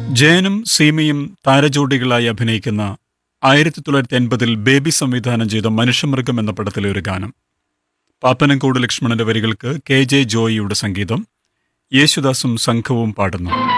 ജയനും സീമയും താരജോഡികളായി അഭിനയിക്കുന്ന 1980 ബേബി സംവിധാനം ചെയ്ത മനുഷ്യമൃഗം എന്ന പടത്തിലെ ഒരു ഗാനം. പാപ്പനംകോട് ലക്ഷ്മണന്റെ വരികൾക്ക് KJ ജോയിയുടെ സംഗീതം, യേശുദാസും സംഘവും പാടുന്നു.